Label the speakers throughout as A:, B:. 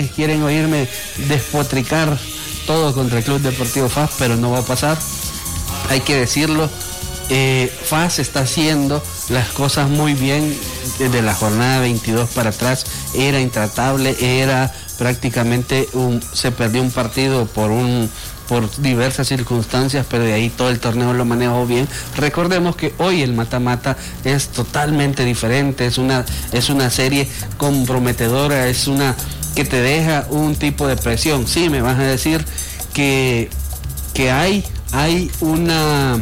A: quieren oírme despotricar todo contra el Club Deportivo FAS, pero no va a pasar. Hay que decirlo, FAS está haciendo las cosas muy bien desde la jornada 22 para atrás. Era intratable, era prácticamente se perdió un partido por diversas circunstancias, pero de ahí todo el torneo lo manejó bien. Recordemos que hoy el mata-mata es totalmente diferente, es una serie comprometedora, es una que te deja un tipo de presión. Sí, me vas a decir que hay una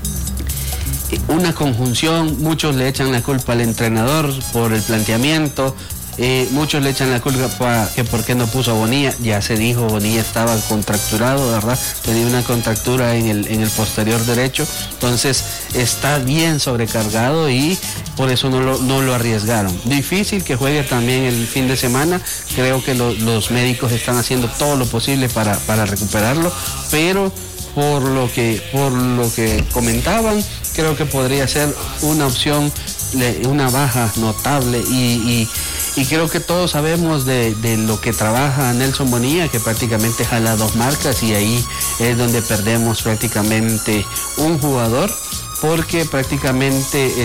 A: conjunción. Muchos le echan la culpa al entrenador por el planteamiento, muchos le echan la culpa que por qué no puso a Bonilla. Ya se dijo, Bonilla estaba contracturado, ¿verdad? Tenía una contractura en el posterior derecho, entonces está bien sobrecargado y por eso no lo arriesgaron. Difícil que juegue también el fin de semana. Creo que los médicos están haciendo todo lo posible para recuperarlo, pero por lo que comentaban, creo que podría ser una opción, una baja notable, y creo que todos sabemos de lo que trabaja Nelson Bonilla, que prácticamente jala 2 marcas, y ahí es donde perdemos prácticamente un jugador, porque prácticamente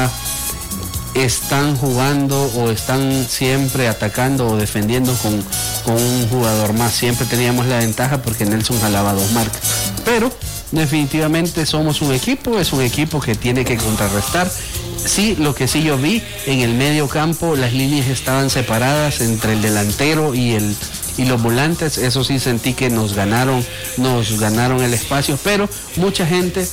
A: están jugando o están siempre atacando o defendiendo con un jugador más. Siempre teníamos la ventaja porque Nelson jalaba 2 marcas, pero definitivamente somos un equipo, es un equipo que tiene que contrarrestar. Sí, lo que sí yo vi en el medio campo, las líneas estaban separadas entre el delantero y los volantes. Eso sí sentí que nos ganaron el espacio, pero mucha gente,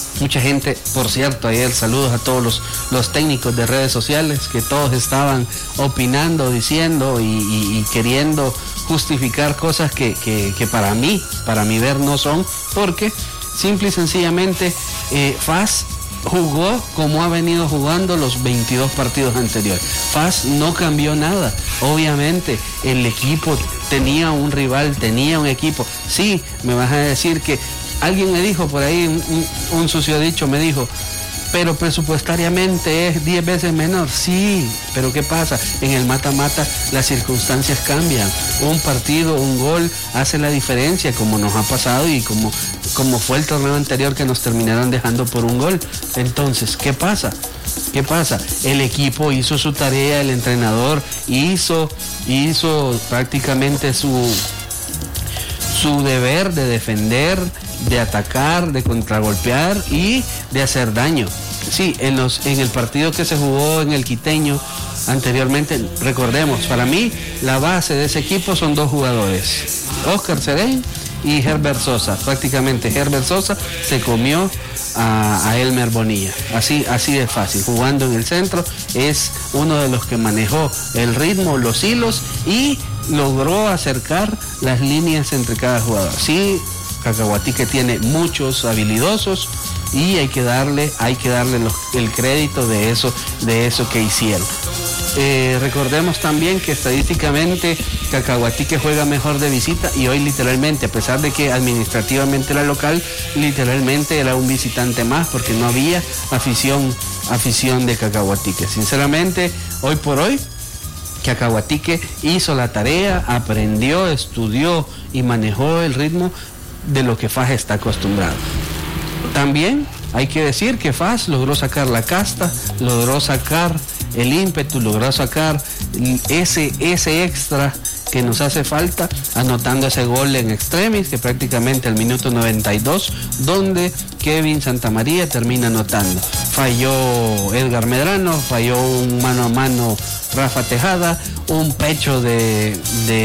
A: por cierto, ayer saludos a todos los técnicos de redes sociales, que todos estaban opinando, diciendo y queriendo justificar cosas que para mi ver no son, porque simple y sencillamente FAS jugó como ha venido jugando los 22 partidos anteriores. FAS no cambió nada. Obviamente el equipo tenía un rival, tenía un equipo. Sí, me vas a decir que alguien me dijo por ahí, un sucio dicho me dijo, pero presupuestariamente es 10 veces menor. Sí, pero ¿qué pasa? En el mata-mata las circunstancias cambian. Un partido, un gol hace la diferencia, como nos ha pasado y como fue el torneo anterior, que nos terminaron dejando por un gol. Entonces, ¿qué pasa? El equipo hizo su tarea, el entrenador hizo prácticamente su deber de defender, de atacar, de contragolpear y de hacer daño. Sí, en el partido que se jugó en el Quiteño anteriormente, recordemos, para mí la base de ese equipo son 2 jugadores, Oscar Serén y Herbert Sosa. Prácticamente Herbert Sosa se comió a Elmer Bonilla, así de fácil. Jugando en el centro, es uno de los que manejó el ritmo, los hilos, y logró acercar las líneas entre cada jugador. Sí, Cacahuatique tiene muchos habilidosos y hay que darle el crédito de eso que hicieron. Recordemos también que estadísticamente Cacahuatique juega mejor de visita, y hoy literalmente, a pesar de que administrativamente era local, literalmente era un visitante más, porque no había afición de Cacahuatique. Sinceramente, hoy por hoy Cacahuatique hizo la tarea, aprendió, estudió y manejó el ritmo de lo que FAS está acostumbrado. También hay que decir que FAS logró sacar la casta, logró sacar el ímpetu, logró sacar ese extra que nos hace falta, anotando ese gol en extremis, que prácticamente al minuto 92, donde Kevin Santamaría termina anotando. Falló Edgar Medrano, falló un mano a mano Rafa Tejada, un pecho de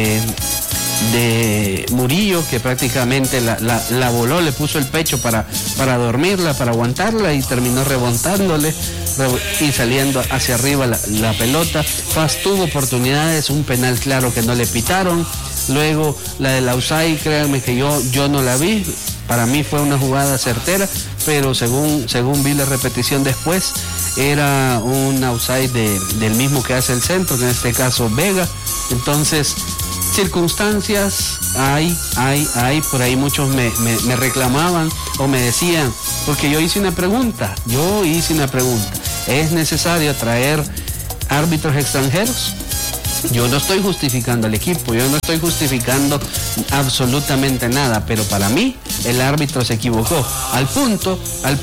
A: Murillo, que prácticamente la voló, le puso el pecho para dormirla, para aguantarla, y terminó rebontándole y saliendo hacia arriba la pelota. FAS tuvo oportunidades, un penal claro que no le pitaron. Luego la de Lausay, créanme que yo no la vi. Para mí fue una jugada certera, pero según vi la repetición después, era un outside del mismo que hace el centro, que en este caso Vega. Entonces, circunstancias hay, por ahí muchos me reclamaban o me decían, porque yo hice una pregunta, ¿es necesario traer árbitros extranjeros? Yo no estoy justificando al equipo, yo no estoy justificando absolutamente nada, pero para mí el árbitro se equivocó. Al punto,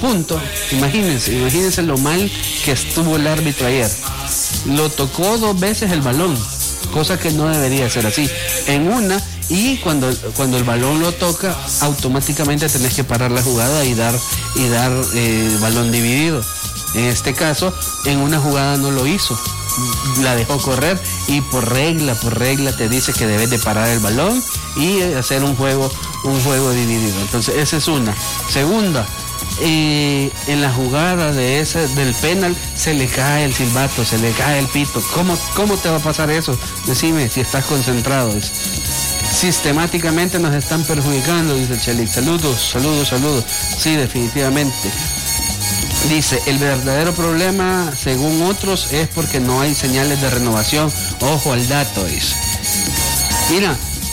A: imagínense lo mal que estuvo el árbitro ayer. Lo tocó 2 veces el balón, cosa que no debería ser así. En una, y cuando el balón lo toca, automáticamente tenés que parar la jugada y dar balón dividido. En este caso, en una jugada no lo hizo, la dejó correr y por regla te dice que debes de parar el balón y hacer un juego dividido. Entonces esa es una. Segunda, en la jugada del penal se le cae el silbato, se le cae el pito. ¿Cómo te va a pasar eso? Decime si estás concentrado. Sistemáticamente nos están perjudicando, dice Chelik. Saludos. Sí, definitivamente. Dice, el verdadero problema, según otros, es porque no hay señales de renovación. Ojo al dato, dice. Mira,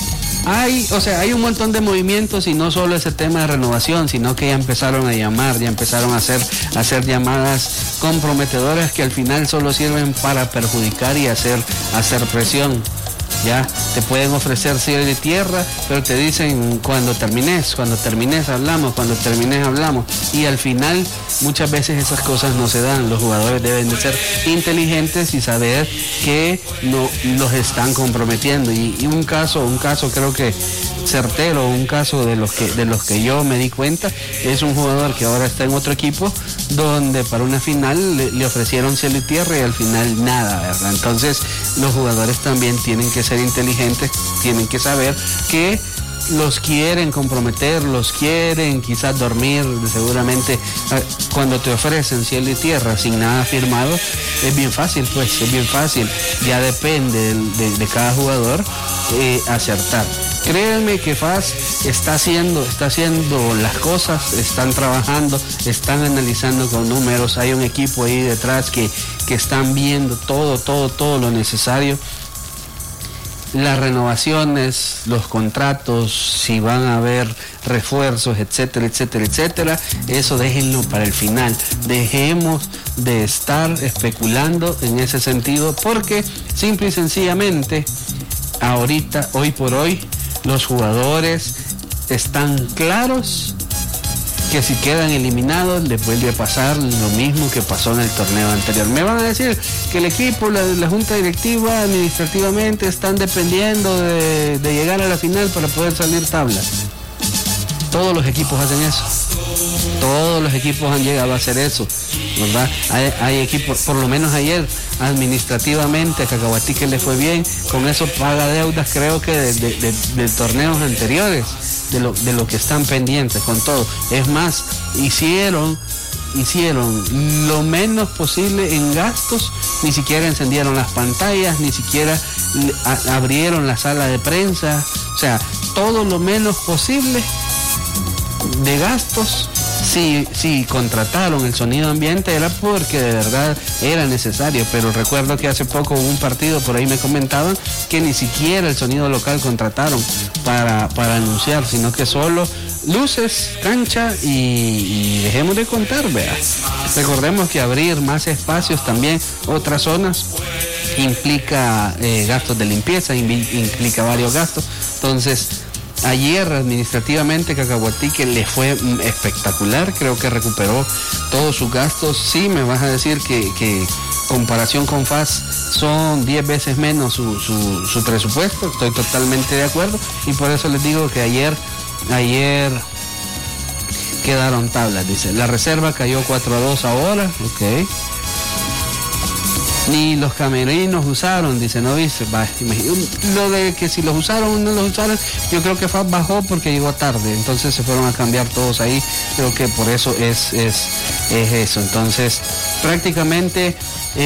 A: hay un montón de movimientos y no solo ese tema de renovación, sino que ya empezaron a llamar, ya empezaron a hacer llamadas comprometedoras que al final solo sirven para perjudicar y hacer presión. Ya te pueden ofrecer cielo y tierra, pero te dicen cuando termines hablamos, y al final muchas veces esas cosas no se dan. Los jugadores deben de ser inteligentes y saber que no los están comprometiendo. Y un caso creo que certero, un caso de los que yo me di cuenta, es un jugador que ahora está en otro equipo donde para una final le ofrecieron cielo y tierra y al final nada, ¿verdad? Entonces los jugadores también tienen que ser inteligentes, tienen que saber que los quieren comprometer, los quieren quizás dormir. Seguramente cuando te ofrecen cielo y tierra sin nada firmado, es bien fácil, ya depende de cada jugador acertar. Créanme que FAS está haciendo las cosas, están trabajando, están analizando con números, hay un equipo ahí detrás que están viendo todo lo necesario. Las renovaciones, los contratos, si van a haber refuerzos, etcétera, eso déjenlo para el final. Dejemos de estar especulando en ese sentido, porque simple y sencillamente ahorita, hoy por hoy, los jugadores están claros que si quedan eliminados les vuelve a pasar lo mismo que pasó en el torneo anterior. Me van a decir que el equipo, la junta directiva, administrativamente están dependiendo de llegar a la final para poder salir tabla. Todos los equipos hacen eso. Todos los equipos han llegado a hacer eso, ¿verdad? Hay equipos, por lo menos ayer, administrativamente a Cacahuatique le fue bien, con eso paga deudas, creo que de torneos anteriores, de lo que están pendientes con todo. Es más, hicieron lo menos posible en gastos, ni siquiera encendieron las pantallas, ni siquiera abrieron la sala de prensa, o sea, todo lo menos posible de gastos. Si contrataron el sonido ambiente era porque de verdad era necesario, pero recuerdo que hace poco hubo un partido, por ahí me comentaban que ni siquiera el sonido local contrataron para anunciar, sino que solo luces, cancha y dejemos de contar, vea. Recordemos que abrir más espacios también, otras zonas, implica gastos de limpieza, implica varios gastos. Entonces, ayer administrativamente Cacahuatique le fue espectacular, creo que recuperó todos sus gastos. Sí, me vas a decir que comparación con FAS son 10 veces menos su presupuesto, estoy totalmente de acuerdo, y por eso les digo que ayer quedaron tablas. Dice, la reserva cayó 4-2 ahora, ok. Ni los camerinos usaron, dice, ¿no viste? Lo de que si los usaron o no los usaron, yo creo que FAS bajó porque llegó tarde, entonces se fueron a cambiar todos ahí, creo que por eso es eso. Entonces, prácticamente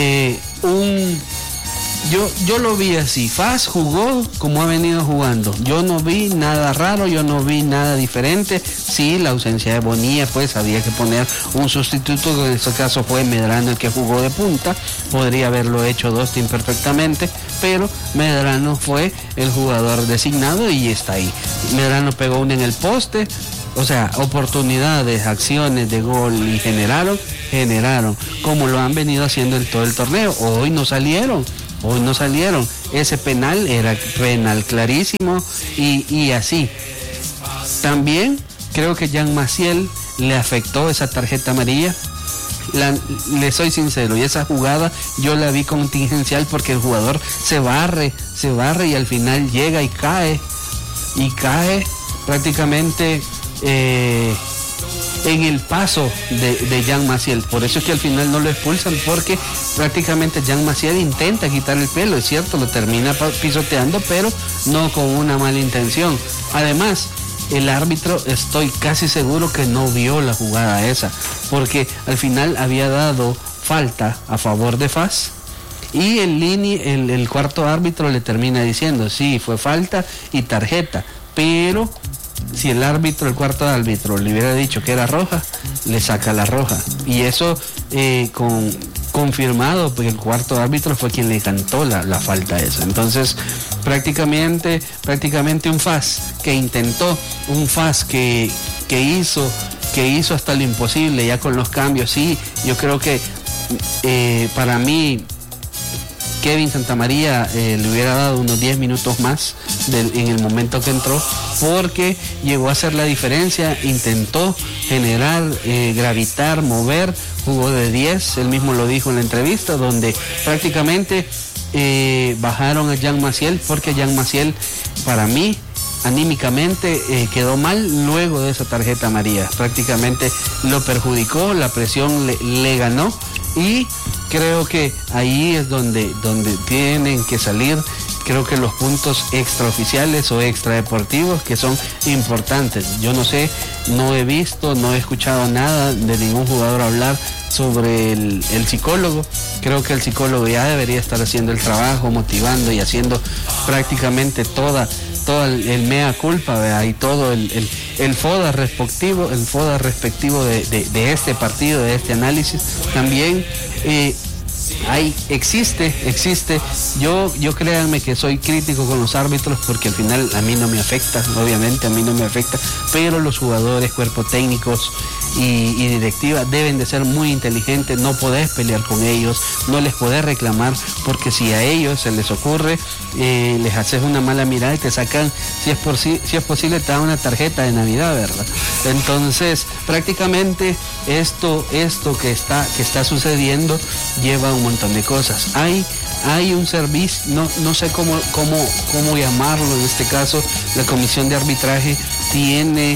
A: yo lo vi así. FAS jugó como ha venido jugando. Yo no vi nada raro, yo no vi nada diferente. Sí, la ausencia de Bonilla, pues había que poner un sustituto, que en este caso fue Medrano el que jugó de punta. Podría haberlo hecho Dostin perfectamente, pero Medrano fue el jugador designado y está ahí. Medrano pegó una en el poste. O sea, oportunidades, acciones de gol y generaron, como lo han venido haciendo en todo el torneo. Hoy no salieron. ese penal era penal clarísimo y así. También creo que Jean Maciel le afectó esa tarjeta amarilla. Le soy sincero, y esa jugada yo la vi contingencial porque el jugador se barre y al final llega y cae prácticamente en el paso de Jean Maciel. Por eso es que al final no lo expulsan, porque prácticamente Jean Maciel intenta quitar el pelo, es cierto, lo termina pisoteando, pero no con una mala intención. Además, el árbitro, estoy casi seguro que no vio la jugada esa, porque al final había dado falta a favor de FAS y el cuarto árbitro le termina diciendo, sí, fue falta y tarjeta, pero si el cuarto árbitro le hubiera dicho que era roja, le saca la roja. Y eso confirmado, porque el cuarto árbitro fue quien le cantó la falta esa. Entonces, prácticamente un FAS que intentó, un FAS que hizo hasta lo imposible ya con los cambios. Sí, yo creo que para mí Kevin Santamaría le hubiera dado unos 10 minutos más en el momento que entró, porque llegó a hacer la diferencia, intentó generar, gravitar, mover, jugó de 10, él mismo lo dijo en la entrevista, donde prácticamente bajaron a Jean Maciel, porque Jean Maciel, para mí, anímicamente quedó mal luego de esa tarjeta amarilla, prácticamente lo perjudicó, la presión le ganó, y creo que ahí es donde tienen que salir, creo que los puntos extraoficiales o extradeportivos, que son importantes. Yo no sé, no he visto, no he escuchado nada de ningún jugador hablar sobre el psicólogo. Creo que el psicólogo ya debería estar haciendo el trabajo, motivando y haciendo prácticamente toda el mea culpa, ¿verdad? Y todo el FODA respectivo, de este partido, de este análisis. También existe, yo créanme que soy crítico con los árbitros, porque al final a mí no me afecta, obviamente a mí no me afecta, pero los jugadores, cuerpo técnicos y directiva deben de ser muy inteligentes, no podés pelear con ellos, no les podés reclamar, porque si a ellos se les ocurre, les haces una mala mirada y te sacan, si es posible, te dan una tarjeta de Navidad, ¿verdad? Entonces, prácticamente esto que está sucediendo lleva un montón de cosas. Hay un servicio, no sé cómo llamarlo en este caso, la comisión de arbitraje tiene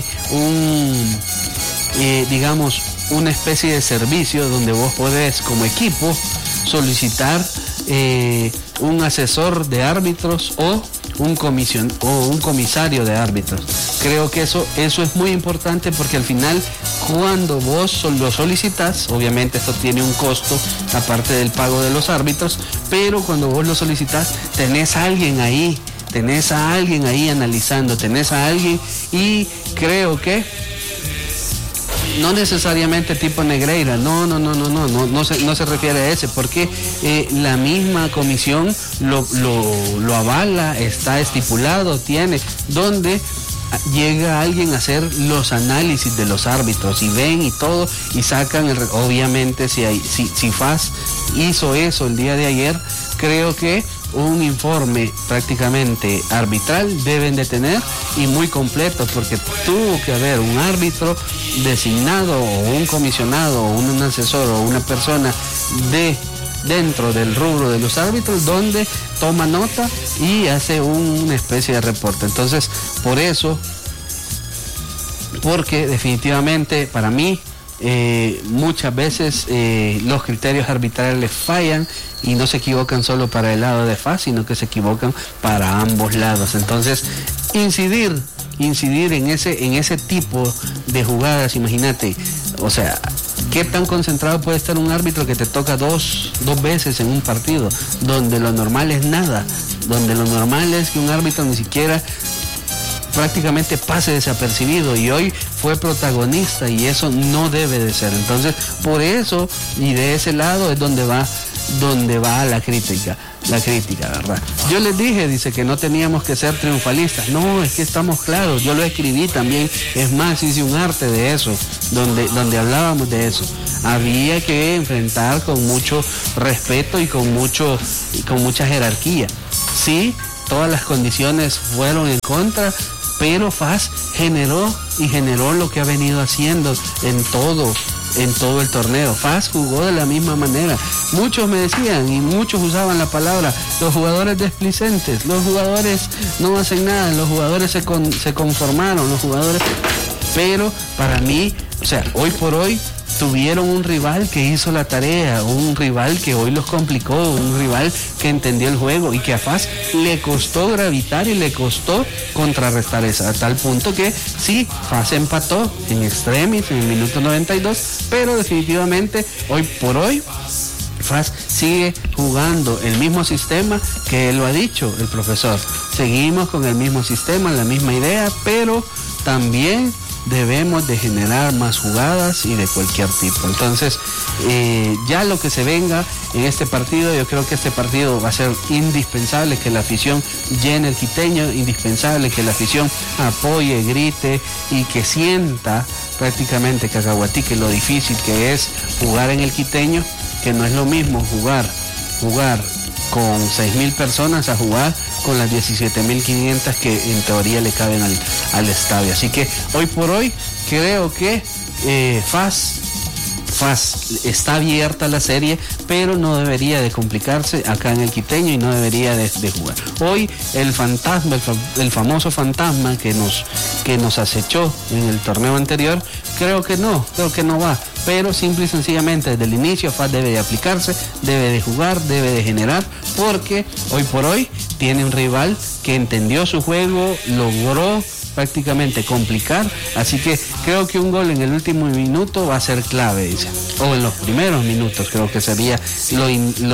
A: digamos, una especie de servicio donde vos podés como equipo solicitar un asesor de árbitros o un comisario de árbitros. Creo que eso es muy importante, porque al final cuando vos lo solicitas, obviamente esto tiene un costo aparte del pago de los árbitros, pero cuando vos lo solicitas tenés a alguien ahí analizando, tenés a alguien, y creo que no necesariamente tipo Negreira, no se refiere a ese, porque la misma comisión lo avala, está estipulado, tiene donde llega alguien a hacer los análisis de los árbitros y ven y todo y sacan obviamente si FAS hizo eso el día de ayer, creo que un informe prácticamente arbitral deben de tener, y muy completo, porque tuvo que haber un árbitro designado o un comisionado o un asesor o una persona dentro del rubro de los árbitros donde toma nota y hace una especie de reporte. Entonces, porque definitivamente para mí muchas veces los criterios arbitrales fallan, y no se equivocan solo para el lado de FAS, sino que se equivocan para ambos lados. Entonces, incidir en ese tipo de jugadas, imagínate, o sea, ¿qué tan concentrado puede estar un árbitro que te toca dos veces en un partido, donde lo normal es nada, donde lo normal es que un árbitro ni siquiera prácticamente pase desapercibido, y hoy fue protagonista, y eso no debe de ser? Entonces, por eso, y de ese lado es donde va la crítica, ¿verdad? Yo les dije, dice que no teníamos que ser triunfalistas. No, es que estamos claros, yo lo escribí también, es más, hice un arte de eso, donde hablábamos de eso. Había que enfrentar con mucho respeto y con mucha jerarquía. Sí, todas las condiciones fueron en contra, pero FAS generó lo que ha venido haciendo en todo el torneo. FAS jugó de la misma manera. Muchos me decían y muchos usaban la palabra, los jugadores desplicentes, los jugadores no hacen nada, los jugadores se conformaron, los jugadores... Pero para mí, o sea, hoy por hoy tuvieron un rival que hizo la tarea, un rival que hoy los complicó, un rival que entendió el juego y que a FAS le costó gravitar y le costó contrarrestar esa, a tal punto que sí, FAS empató en extremis en el minuto 92, pero definitivamente hoy por hoy FAS sigue jugando el mismo sistema que él lo ha dicho, el profesor. Seguimos con el mismo sistema, la misma idea, pero también debemos de generar más jugadas y de cualquier tipo. Entonces, ya lo que se venga en este partido, yo creo que este partido va a ser indispensable que la afición llene el Quiteño, indispensable que la afición apoye, grite y que sienta prácticamente Cacahuatique lo difícil que es jugar en el Quiteño, que no es lo mismo jugar con 6,000 personas a jugar con las 17,500 que en teoría le caben al estadio. Así que hoy por hoy creo que FAS está abierta la serie, pero no debería de complicarse acá en el Quiteño y no debería de jugar. Hoy el fantasma, el famoso fantasma que nos acechó en el torneo anterior, creo que no va. Pero simple y sencillamente desde el inicio FAS debe de aplicarse, debe de jugar, debe de generar, porque hoy por hoy tiene un rival que entendió su juego, logró prácticamente complicar, así que creo que un gol en el último minuto va a ser clave, dice, o en los primeros minutos creo que sería lo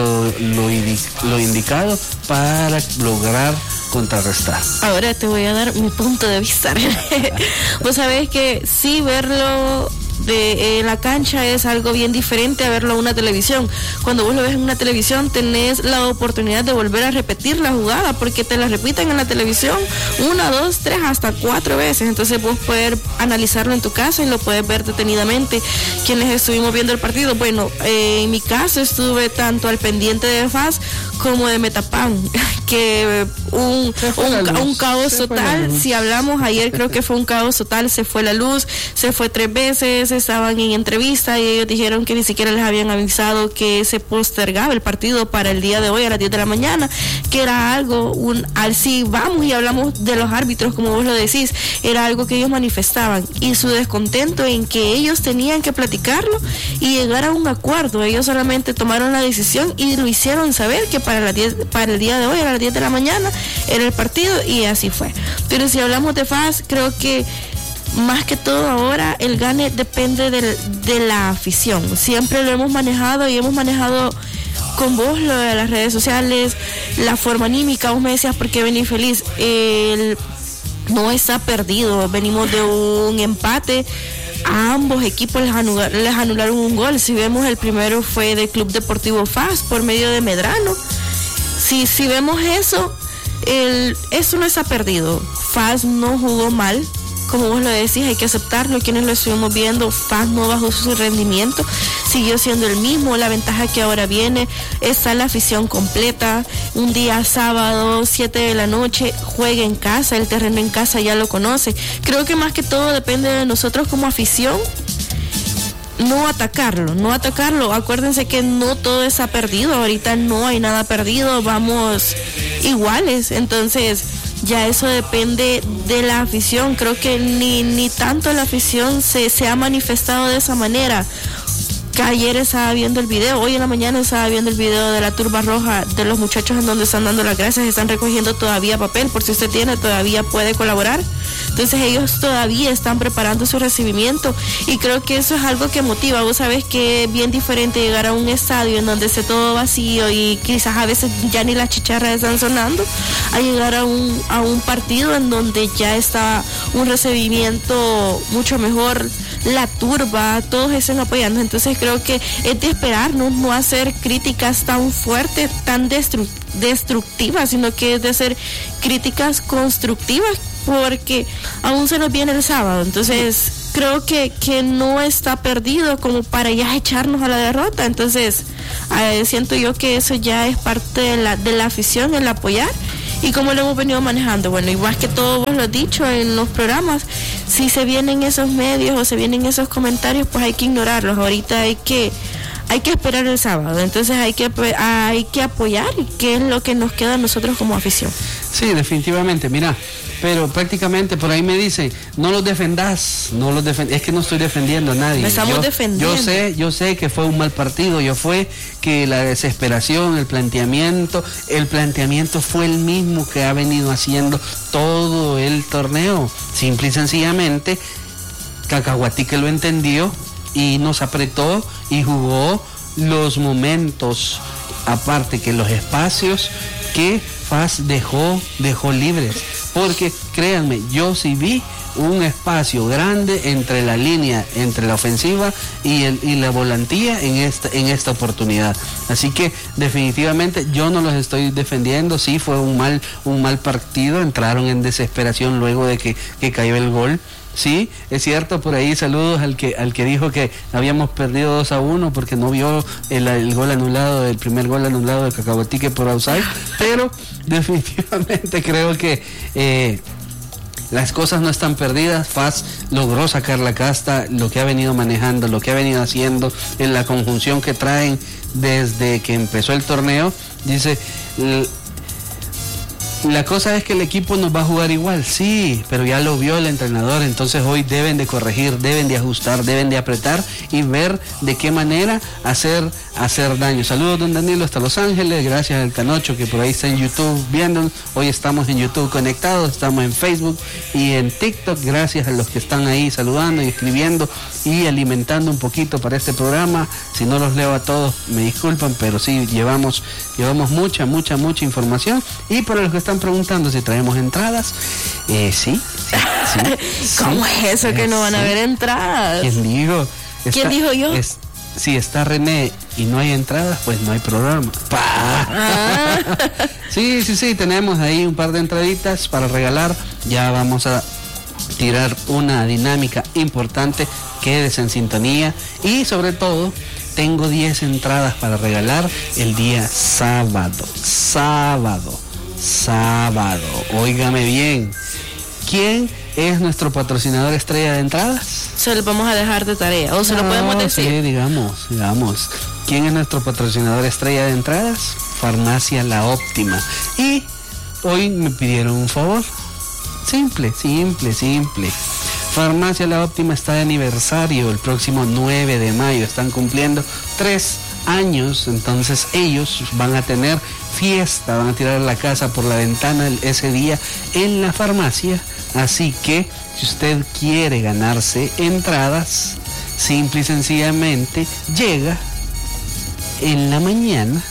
A: indicado para lograr contrarrestar.
B: Ahora te voy a dar mi punto de vista. Vos sabés que sí, verlo en la cancha es algo bien diferente a verlo en una televisión. Cuando vos lo ves en una televisión tenés la oportunidad de volver a repetir la jugada porque te la repiten en la televisión 1, 2, 3, hasta 4 veces. Entonces vos puedes analizarlo en tu casa y lo puedes ver detenidamente. Quienes estuvimos viendo el partido, bueno, en mi caso estuve tanto al pendiente de FAS como de Metapan, que un caos total. Si hablamos ayer, creo que fue un caos total. Se fue la luz, se fue 3 veces, estaban en entrevista y ellos dijeron que ni siquiera les habían avisado que se postergaba el partido para el día de hoy a las 10 de la mañana, que era algo, si vamos y hablamos de los árbitros, como vos lo decís, era algo que ellos manifestaban y su descontento en que ellos tenían que platicarlo y llegar a un acuerdo. Ellos solamente tomaron la decisión y lo hicieron saber que para el día de hoy a las 10 de la mañana era el partido y así fue. Pero si hablamos de FAS, creo que más que todo ahora el gane depende de la afición. Siempre lo hemos manejado y hemos manejado con vos lo de las redes sociales, la forma anímica. Vos me decías por qué venís feliz. No está perdido, venimos de un empate. A ambos equipos les anularon un gol. Si vemos, el primero fue del Club Deportivo FAS por medio de Medrano. Si vemos eso no está perdido. FAS no jugó mal, como vos lo decís, hay que aceptarlo. Quienes lo estuvimos viendo, FAS no bajó su rendimiento, siguió siendo el mismo. La ventaja que ahora viene, está la afición completa. Un día sábado, 7 de la noche, juega en casa, el terreno en casa ya lo conoce. Creo que más que todo depende de nosotros como afición, no atacarlo. Acuérdense que no todo está perdido, ahorita no hay nada perdido, vamos iguales. Entonces ya eso depende de la afición. Creo que ni tanto la afición se ha manifestado de esa manera. Que ayer estaba viendo el video, hoy en la mañana estaba viendo el video de la turba roja, de los muchachos en donde están dando las gracias, están recogiendo todavía papel, por si usted tiene, todavía puede colaborar. Entonces ellos todavía están preparando su recibimiento y creo que eso es algo que motiva. Vos sabés que es bien diferente llegar a un estadio en donde esté todo vacío y quizás a veces ya ni las chicharras están sonando, a llegar a un partido en donde ya está un recibimiento mucho mejor, la turba, todos están apoyando. Entonces creo que es de esperarnos, no hacer críticas tan fuertes, tan destructivas, sino que es de hacer críticas constructivas, porque aún se nos viene el sábado. Entonces creo que no está perdido como para ya echarnos a la derrota. Entonces siento yo que eso ya es parte de la afición, el apoyar, ¿Y cómo lo hemos venido manejando? Bueno, igual que todo vos lo has dicho en los programas, si se vienen esos medios o se vienen esos comentarios, pues hay que ignorarlos. Ahorita hay que esperar el sábado, entonces hay que apoyar, y qué es lo que nos queda a nosotros como afición.
A: Sí, definitivamente, mira, pero prácticamente por ahí me dicen, no los defendás, es que no estoy defendiendo a nadie.
B: No estamos defendiendo.
A: Yo sé que fue un mal partido, que la desesperación, el planteamiento fue el mismo que ha venido haciendo todo el torneo, simple y sencillamente, Cacahuatique lo entendió y nos apretó y jugó los momentos, aparte que los espacios que FAS dejó libres, porque créanme, yo sí vi un espacio grande entre la línea, entre la ofensiva y la volantía en esta oportunidad. Así que definitivamente yo no los estoy defendiendo. Sí, fue un mal partido, entraron en desesperación luego de que cayó el gol. Sí, es cierto, por ahí saludos al que dijo que habíamos perdido 2-1 porque no vio el gol anulado, el primer gol anulado de Cacahuatique por outside, pero definitivamente creo que las cosas no están perdidas. FAS logró sacar la casta, lo que ha venido manejando, lo que ha venido haciendo, en la conjunción que traen desde que empezó el torneo. Dice, la cosa es que el equipo nos va a jugar igual, sí, pero ya lo vio el entrenador, entonces hoy deben de corregir, deben de ajustar, deben de apretar y ver de qué manera hacer daño. Saludos, don Danilo, hasta Los Ángeles, gracias al Canocho que por ahí está en YouTube viendo. Hoy estamos en YouTube conectados, estamos en Facebook y en TikTok, gracias a los que están ahí saludando y escribiendo y alimentando un poquito para este programa. Si no los leo a todos, me disculpan, pero sí, llevamos mucha información. Y para los que están preguntando si traemos entradas, sí.
B: ¿Cómo es eso que no van a haber entradas?
A: ¿Quién dijo?
B: ¿Quién dijo yo?
A: Si está René y no hay entradas, pues no hay programa. Sí, tenemos ahí un par de entraditas para regalar. Ya vamos a tirar una dinámica importante. Quédese en sintonía y sobre todo tengo 10 entradas para regalar el día sábado. Óigame bien, ¿quién es nuestro patrocinador estrella de entradas?
B: Se lo vamos a dejar de tarea, o se lo podemos decir.
A: Sí, digamos. ¿Quién es nuestro patrocinador estrella de entradas? Farmacia La Óptima. Y hoy me pidieron un favor. Simple. Farmacia La Óptima está de aniversario el próximo 9 de mayo. Están cumpliendo 3 años, entonces ellos van a tener fiesta, van a tirar la casa por la ventana ese día en la farmacia. Así que si usted quiere ganarse entradas, simple y sencillamente llega en la mañana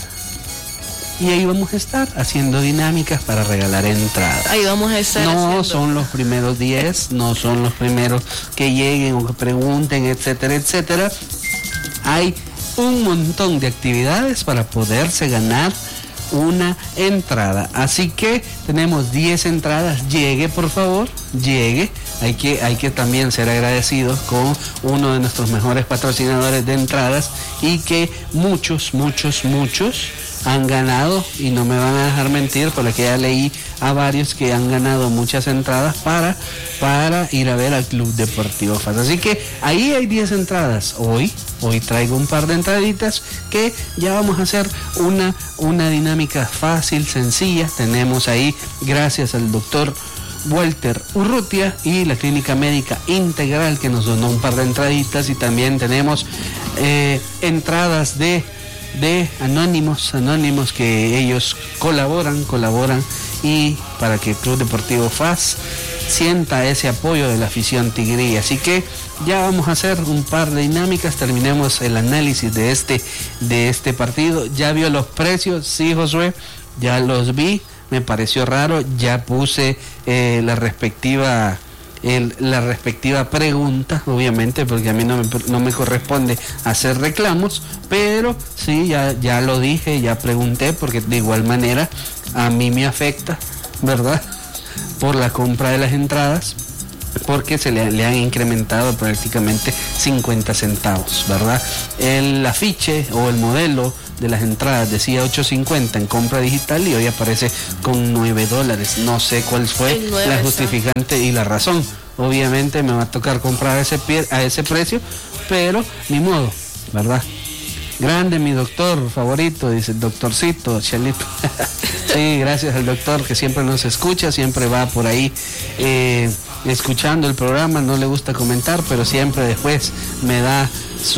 A: y ahí vamos a estar haciendo dinámicas para regalar entradas.
B: Ahí vamos a estar
A: No son los primeros 10, no son los primeros que lleguen o que pregunten, etcétera. Hay un montón de actividades para poderse ganar una entrada. Así que tenemos 10 entradas. Llegue, por favor, llegue. Hay que también ser agradecidos con uno de nuestros mejores patrocinadores de entradas y que muchos han ganado, y no me van a dejar mentir porque ya leí a varios que han ganado muchas entradas para ir a ver al Club Deportivo FAS. Así que ahí hay 10 entradas. Hoy traigo un par de entraditas que ya vamos a hacer una dinámica fácil, sencilla. Tenemos ahí, gracias al doctor Walter Urrutia y la Clínica Médica Integral que nos donó un par de entraditas, y también tenemos entradas de anónimos que ellos colaboran y para que el Club Deportivo FAS sienta ese apoyo de la afición tigrí. Así que ya vamos a hacer un par de dinámicas, terminemos el análisis de este partido. ¿Ya vio los precios? Sí, Josué, ya los vi, me pareció raro, ya puse la respectiva pregunta, obviamente, porque a mí no me corresponde hacer reclamos, pero sí, ya lo dije, ya pregunté, porque de igual manera a mí me afecta, ¿verdad?, por la compra de las entradas, porque le han incrementado prácticamente 50 centavos, ¿verdad? El afiche o el modelo de las entradas decía $8.50 en compra digital y hoy aparece con $9. No sé cuál fue la justificante y la razón. Obviamente me va a tocar comprar a ese precio, pero ni modo, ¿verdad? Grande mi doctor favorito, dice el doctorcito Chelito. Sí, gracias al doctor que siempre nos escucha, siempre va por ahí escuchando el programa, no le gusta comentar, pero siempre después me da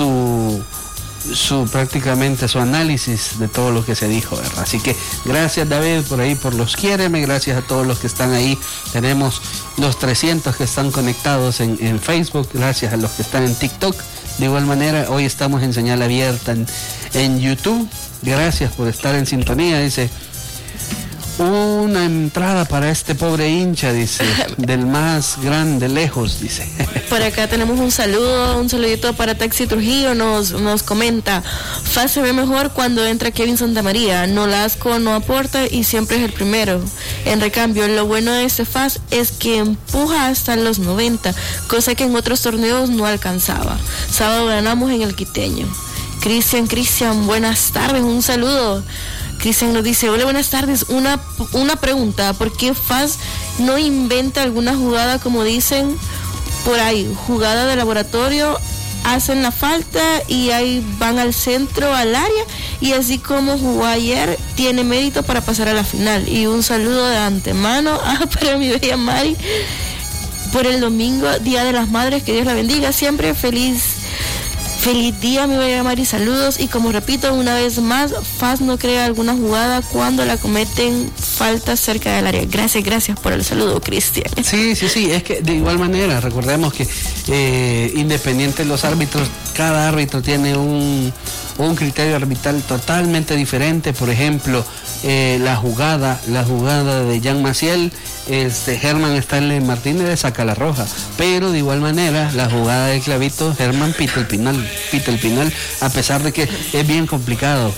A: prácticamente su análisis de todo lo que se dijo, ¿verdad? Así que gracias David por ahí, por los quiéreme, gracias a todos los que están ahí. Tenemos los 300 que están conectados en Facebook, gracias a los que están en TikTok. De igual manera, hoy estamos en señal abierta en YouTube. Gracias por estar en sintonía, dice. Una entrada para este pobre hincha, dice, del más grande lejos, dice.
B: Por acá tenemos un saludito para Taxi Trujillo, nos comenta, FAS se ve mejor cuando entra Kevin Santamaría, Nolasco no aporta y siempre es el primero. En recambio, lo bueno de este FAS es que empuja hasta los 90, cosa que en otros torneos no alcanzaba. Sábado ganamos en el Quiteño. Cristian, buenas tardes, un saludo. Cristian nos dice, hola, buenas tardes, una pregunta, ¿por qué FAS no inventa alguna jugada como dicen por ahí, jugada de laboratorio, hacen la falta y ahí van al centro, al área, y así como jugó ayer, tiene mérito para pasar a la final? Y un saludo de antemano para mi bella Mari por el domingo, Día de las Madres, que Dios la bendiga, siempre feliz día, mi bella Mari, saludos. Y como repito una vez más, FAS no crea alguna jugada cuando la cometen falta cerca del área. Gracias por el saludo, Cristian.
A: Sí, es que de igual manera, recordemos que independiente de los árbitros, cada árbitro tiene un criterio arbitral totalmente diferente. Por ejemplo, la jugada de Jean Maciel, Germán Stanley Martínez le saca la roja, pero de igual manera la jugada del clavito, Germán pita el penal, a pesar de que es bien complicado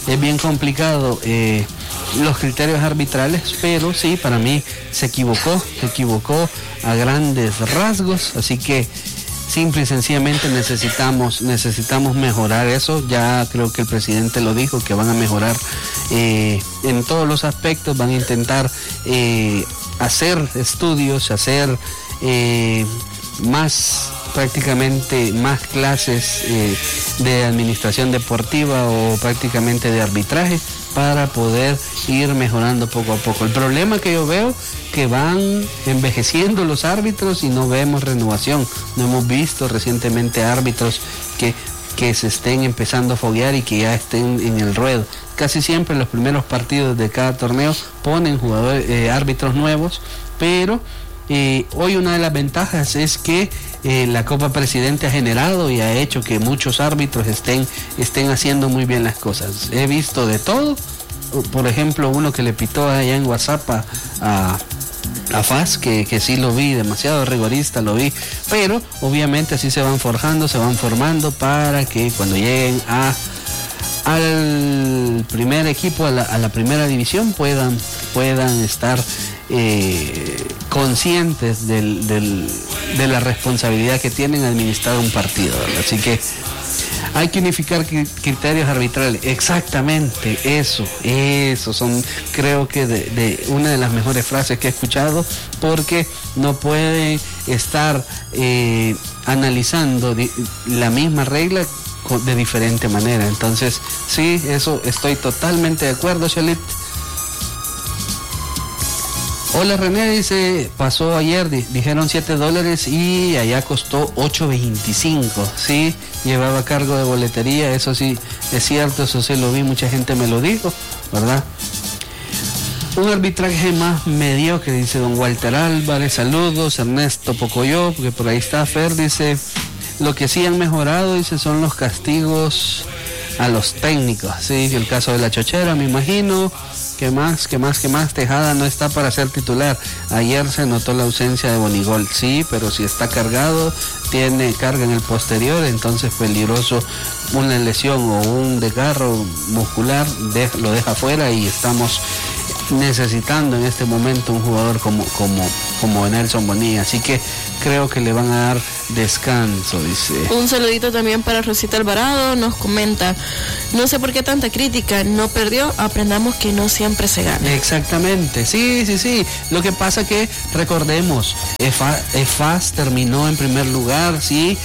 A: los criterios arbitrales, pero sí, para mí se equivocó a grandes rasgos, así que simple y sencillamente necesitamos mejorar eso. Ya creo que el presidente lo dijo, que van a mejorar en todos los aspectos, van a intentar hacer estudios, hacer prácticamente más clases de administración deportiva o prácticamente de arbitraje para poder ir mejorando poco a poco. El problema que yo veo que van envejeciendo los árbitros y no vemos renovación. No hemos visto recientemente árbitros que se estén empezando a foguear y que ya estén en el ruedo. Casi siempre en los primeros partidos de cada torneo ponen árbitros nuevos, pero hoy una de las ventajas es que la Copa Presidente ha generado y ha hecho que muchos árbitros estén haciendo muy bien las cosas. He visto de todo. Por ejemplo, uno que le pitó allá en WhatsApp a FAS, que sí lo vi, demasiado rigorista lo vi, pero obviamente así se van forjando, se van formando para que cuando lleguen al primer equipo, a la primera división, puedan estar conscientes de la responsabilidad que tienen administrar un partido, ¿verdad? Así que hay que unificar criterios arbitrales. Exactamente, eso son, creo que de una de las mejores frases que he escuchado, porque no pueden estar analizando la misma regla de diferente manera. Entonces, sí, eso estoy totalmente de acuerdo, Chalit. Hola René, dice, pasó ayer, dijeron $7 y allá costó $8.25, sí, llevaba cargo de boletería, eso sí, es cierto, eso sí lo vi, mucha gente me lo dijo, ¿verdad? Un arbitraje más mediocre, dice don Walter Álvarez, saludos, Ernesto Pocoyo, porque por ahí está Fer, dice, lo que sí han mejorado, dice, son los castigos a los técnicos, sí, el caso de la chochera, me imagino. ¿Qué más? Tejada no está para ser titular. Ayer se notó la ausencia de Bonigol. Sí, pero si está cargado, tiene carga en el posterior, entonces peligroso una lesión o un desgarro muscular, lo deja fuera y estamos necesitando en este momento un jugador como como Nelson Bonilla, así que creo que le van a dar descanso, dice.
B: Un saludito también para Rosita Alvarado, nos comenta, no sé por qué tanta crítica, no perdió, aprendamos que no siempre se gana.
A: Exactamente, sí, lo que pasa que recordemos, FAS terminó en primer lugar, sí,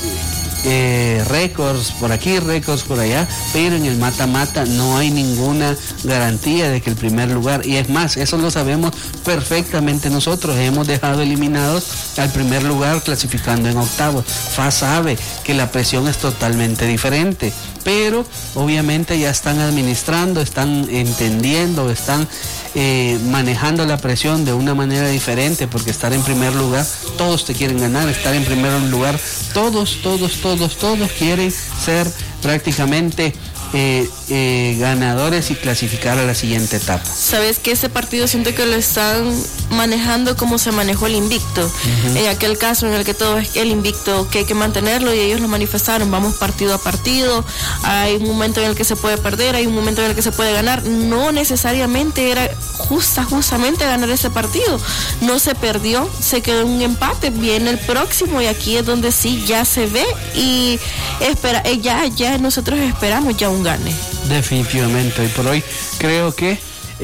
A: récords por aquí, récords por allá, pero en el mata-mata no hay ninguna garantía de que el primer lugar, y es más, eso lo sabemos perfectamente nosotros, hemos dejado eliminados al primer lugar clasificando en octavos. FAS sabe que la presión es totalmente diferente, pero obviamente ya están administrando, están entendiendo, están manejando la presión de una manera diferente, porque estar en primer lugar, todos te quieren ganar, estar en primer lugar, todos quieren ser prácticamente ganadores y clasificar a la siguiente etapa.
B: Sabes que ese partido siento que lo están manejando como se manejó el invicto. Uh-huh. En aquel caso en el que todo es el invicto, que hay que mantenerlo, y ellos lo manifestaron, vamos partido a partido, hay un momento en el que se puede perder, hay un momento en el que se puede ganar, no necesariamente era justamente ganar ese partido, no se perdió, se quedó en un empate, viene el próximo, y aquí es donde sí ya se ve y espera, ya nosotros esperamos ya un gane.
A: Definitivamente, hoy por hoy creo que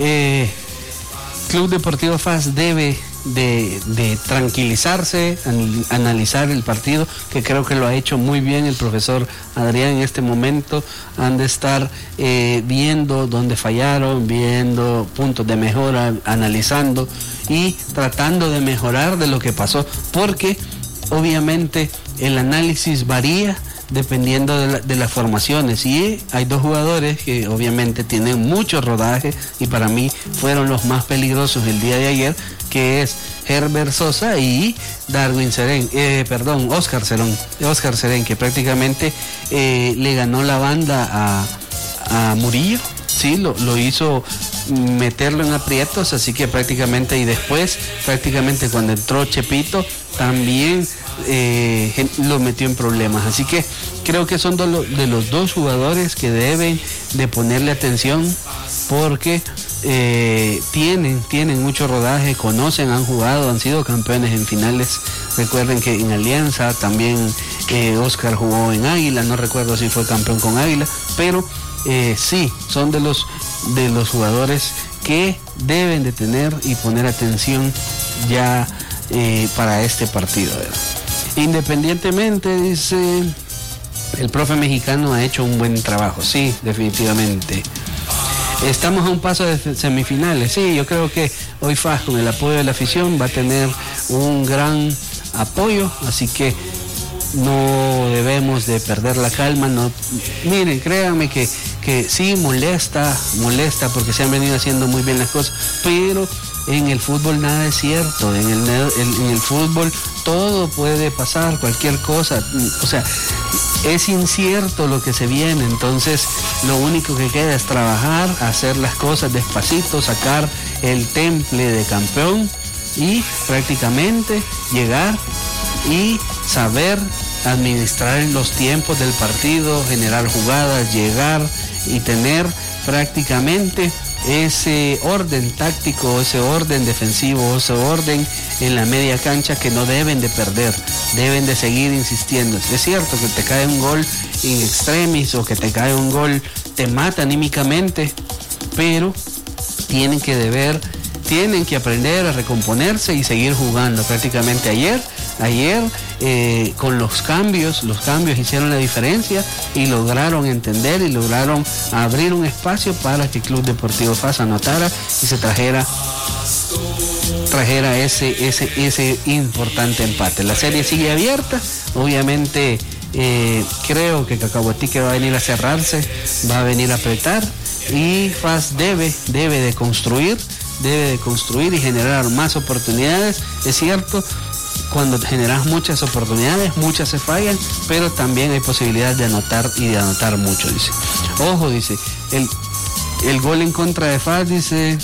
A: Club Deportivo FAS debe de tranquilizarse, analizar el partido, que creo que lo ha hecho muy bien el profesor Adrián en este momento. Han de estar viendo dónde fallaron, viendo puntos de mejora, analizando y tratando de mejorar de lo que pasó, porque obviamente el análisis varía dependiendo de las formaciones, y hay dos jugadores que obviamente tienen mucho rodaje y para mí fueron los más peligrosos el día de ayer, que es Herbert Sosa y Oscar Serén, que prácticamente le ganó la banda a Murillo, sí, lo hizo meterlo en aprietos, así que prácticamente, y después prácticamente cuando entró Chepito también lo metió en problemas, así que creo que son de los dos jugadores que deben de ponerle atención, porque tienen mucho rodaje, conocen, han jugado, han sido campeones en finales. Recuerden que en Alianza también Oscar jugó en Águila, no recuerdo si fue campeón con Águila, pero sí, son de los jugadores que deben de tener y poner atención ya para este partido, ¿verdad? Independientemente, dice, el profe mexicano ha hecho un buen trabajo, sí, definitivamente. Estamos a un paso de semifinales, sí, yo creo que hoy FAS, con el apoyo de la afición, va a tener un gran apoyo, así que no debemos de perder la calma. No, miren, créanme que sí molesta porque se han venido haciendo muy bien las cosas, pero en el fútbol nada es cierto, en el fútbol todo puede pasar, cualquier cosa, o sea, es incierto lo que se viene, entonces lo único que queda es trabajar, hacer las cosas despacito, sacar el temple de campeón y prácticamente llegar y saber administrar los tiempos del partido, generar jugadas, llegar y tener prácticamente ese orden táctico, ese orden defensivo, ese orden en la media cancha que no deben de perder, deben de seguir insistiendo. Es cierto que te cae un gol in extremis o que te cae un gol, te mata anímicamente, pero tienen que aprender a recomponerse y seguir jugando. Prácticamente ayer con los cambios hicieron la diferencia y lograron entender y lograron abrir un espacio para que Club Deportivo FAS anotara y se trajera ese importante empate. La serie sigue abierta, obviamente creo que Cacahuatique va a venir a cerrarse, va a venir a apretar, y FAS debe de construir y generar más oportunidades. Es cierto, cuando generas muchas oportunidades, muchas se fallan, pero también hay posibilidad de anotar y de anotar mucho, dice. Ojo, dice, el gol en contra de FAS, dice,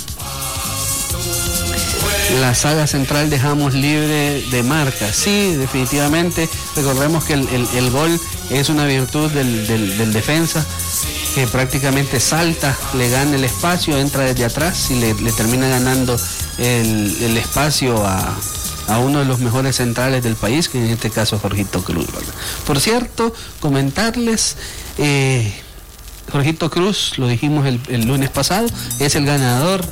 A: la saga central dejamos libre de marca. Sí, definitivamente, recordemos que el gol es una virtud del defensa, que prácticamente salta, le gana el espacio, entra desde atrás y le termina ganando el espacio a uno de los mejores centrales del país, que en este caso es Jorgito Cruz, ¿verdad? Por cierto, comentarles, Jorgito Cruz, lo dijimos el lunes pasado, es el ganador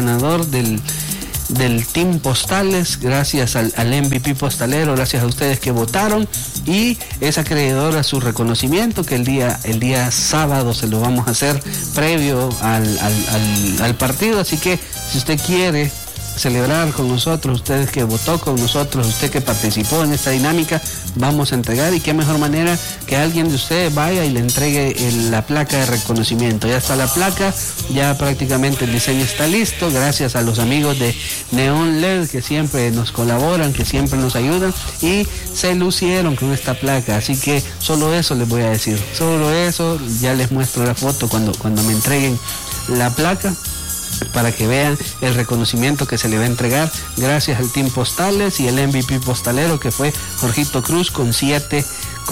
A: del Team Postales, gracias al MVP postalero, gracias a ustedes que votaron, y es acreedor a su reconocimiento, que el día sábado se lo vamos a hacer previo al partido. Así que si usted quiere celebrar con nosotros, ustedes que votó con nosotros, usted que participó en esta dinámica, vamos a entregar, y qué mejor manera que alguien de ustedes vaya y le entregue la placa de reconocimiento. Ya está la placa, ya prácticamente el diseño está listo, gracias a los amigos de Neon LED que siempre nos colaboran, que siempre nos ayudan, y se lucieron con esta placa. Así que solo eso les voy a decir, solo eso. Ya les muestro la foto cuando me entreguen la placa, para que vean el reconocimiento que se le va a entregar, gracias al Team Postales y el MVP postalero, que fue Jorgito Cruz, con siete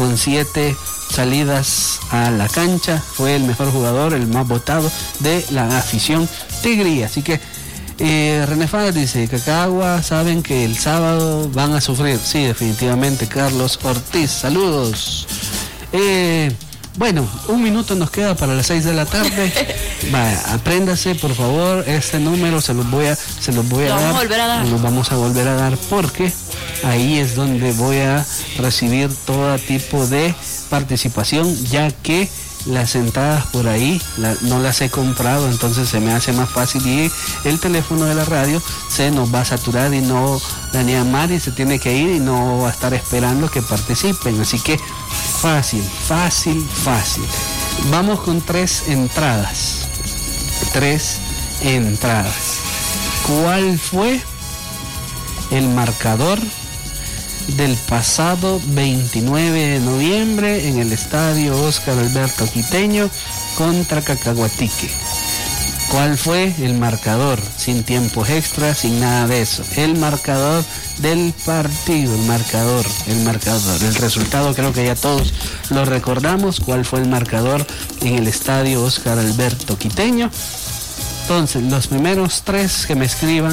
A: salidas a la cancha. Fue el mejor jugador, el más votado de la afición tigre. Así que René Fáez dice: Cacagua, saben que el sábado van a sufrir. Sí, definitivamente. Carlos Ortiz, saludos. Bueno, un minuto nos queda para las 6 de la tarde. Vaya, apréndase, por favor, este número se los voy a dar. Los vamos a volver a dar, porque ahí es donde voy a recibir todo tipo de participación, ya que las entradas por ahí no las he comprado, entonces se me hace más fácil, y el teléfono de la radio se nos va a saturar y no Daniel Mari se tiene que ir y no va a estar esperando que participen. Así que fácil. Vamos con 3 entradas. ¿Cuál fue el marcador del pasado 29 de noviembre en el estadio Óscar Alberto Quiteño contra Cacahuatique? ¿Cuál fue el marcador? Sin tiempos extras, sin nada de eso. El marcador del partido, el marcador. El resultado creo que ya todos lo recordamos. ¿Cuál fue el marcador en el estadio Óscar Alberto Quiteño? Entonces, los primeros 3 que me escriban,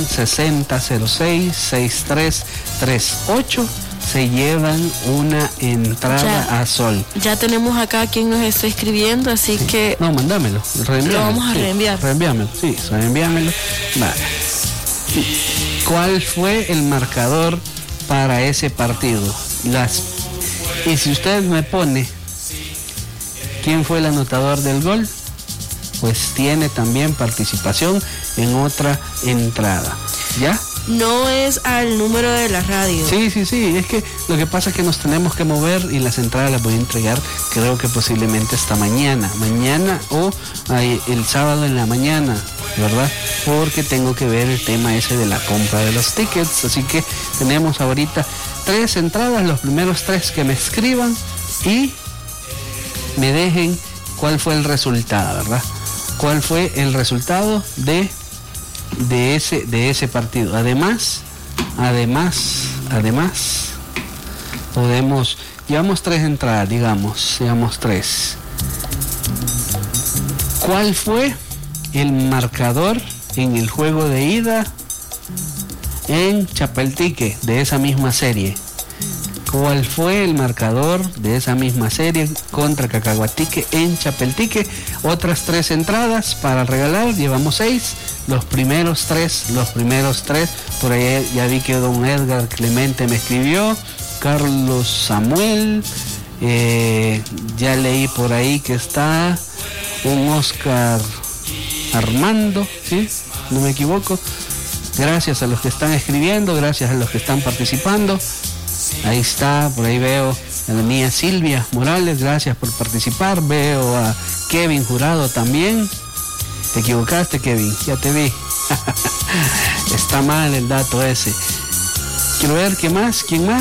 A: 6006-6338, se llevan una entrada a Sol.
B: Ya tenemos acá quien nos está escribiendo, así que...
A: No, mándamelo,
B: lo vamos a reenviar.
A: Reenvíamelo. Vale. ¿Cuál fue el marcador para ese partido? Y si usted me pone quién fue el anotador del gol, pues tiene también participación en otra entrada. ¿Ya?
B: No es al número de la radio.
A: Sí, es que lo que pasa es que nos tenemos que mover, y las entradas las voy a entregar, creo que posiblemente hasta mañana o el sábado en la mañana, ¿verdad? Porque tengo que ver el tema ese de la compra de los tickets. Así que tenemos ahorita 3 entradas, los primeros 3 que me escriban y me dejen cuál fue el resultado, ¿verdad? ¿Cuál fue el resultado de ese partido? Además, llevamos 3 entradas, llevamos 3. ¿Cuál fue el marcador en el juego de ida en Chapeltique de esa misma serie? ¿Cuál fue el marcador de esa misma serie contra Cacahuatique en Chapeltique? Otras 3 entradas para regalar, llevamos 6. Los primeros tres, por ahí ya vi que don Edgar Clemente me escribió, Carlos Samuel, ya leí por ahí que está un Oscar Armando, ¿sí? No me equivoco. Gracias a los que están escribiendo, gracias a los que están participando. Ahí está, por ahí veo a la mía Silvia Morales, gracias por participar. Veo a Kevin Jurado también. Te equivocaste, Kevin, ya te vi. Está mal el dato ese. Quiero ver quién más.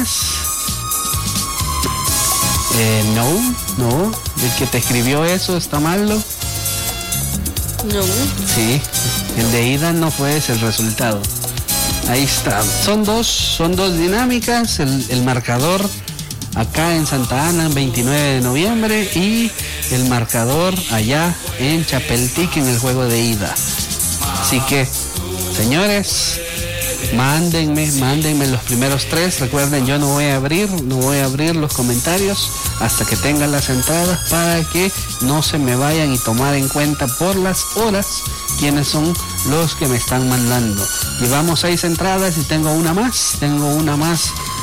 A: No, el que te escribió eso está malo.
B: No.
A: Sí, el de ida no fue ese el resultado. Ahí está. Son dos dinámicas. El marcador acá en Santa Ana, 29 de noviembre, y el marcador allá en Chapeltique en el juego de ida. Así que, señores, Mándenme los primeros 3. Recuerden, yo no voy a abrir los comentarios hasta que tengan las entradas para que no se me vayan y tomar en cuenta por las horas quiénes son los que me están mandando. Llevamos 6 entradas y tengo una más